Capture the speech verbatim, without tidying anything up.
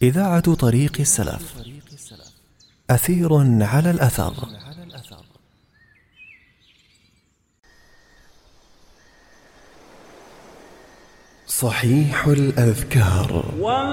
إذاعة طريق السلف، أثير على الأثر. صحيح الأذكار.